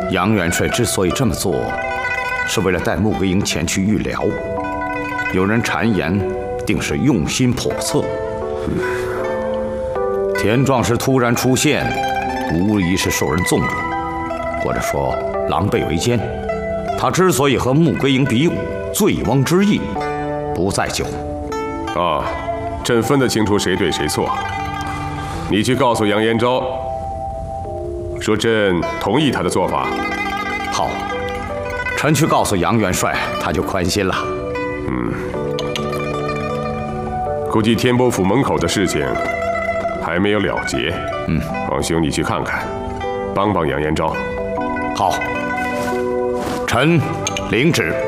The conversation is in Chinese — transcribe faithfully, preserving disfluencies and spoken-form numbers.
杨元帅之所以这么做，是为了带穆桂英前去预疗。有人谗言，定是用心叵测。田壮士突然出现，无疑是受人纵容，或者说狼狈为奸。他之所以和穆桂英比武，醉翁之意不在酒。 啊，朕分得清楚谁对谁错。你去告诉杨延昭，说朕同意他的做法。 好，臣去告诉杨元帅，他就宽心了。 嗯，估计天波府门口的事情还没有了结。 嗯， 王兄，你去看看，帮帮杨延昭。 好，臣领旨。